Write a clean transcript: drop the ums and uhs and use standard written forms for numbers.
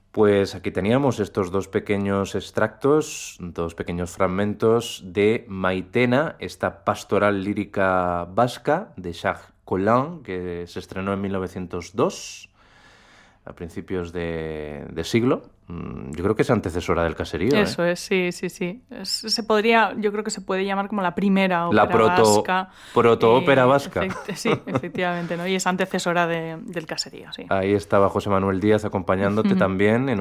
Pues aquí teníamos estos dos pequeños extractos, dos pequeños fragmentos de Maitena, esta pastoral lírica vasca de Jacques Collin, que se estrenó en 1902, a principios de siglo. Yo creo que es antecesora del Caserío, ¿eh? Eso es, sí, sí, sí. Yo creo que se puede llamar como la primera La ópera vasca. protoópera vasca. Sí, efectivamente, ¿no? Y es antecesora del Caserío, sí. Ahí estaba José Manuel Díaz acompañándote también en